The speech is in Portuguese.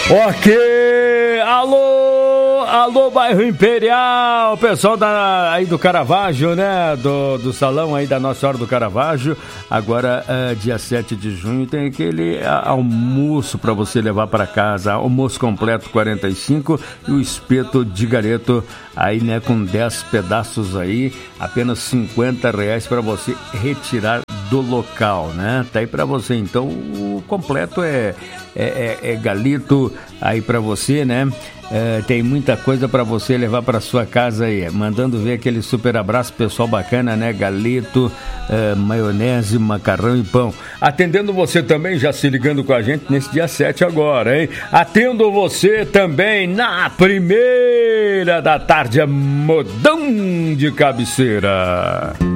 Ok, alô bairro Imperial, pessoal aí do Caravaggio, né, do salão aí da Nossa Senhora do Caravaggio. Agora, dia 7 de junho, tem aquele almoço para você levar para casa, almoço completo 45 e o espeto de gareto aí, né, com 10 pedaços aí, apenas R$50 para você retirar do local, né? Tá aí para você, então o completo é galito aí para você, né? Tem muita coisa para você levar para sua casa aí, mandando ver aquele super abraço, pessoal bacana, né? Galito, maionese, macarrão e pão. Atendendo você também, já se ligando com a gente nesse dia 7 agora, hein? Atendo você também na primeira da tarde, modão de cabeceira.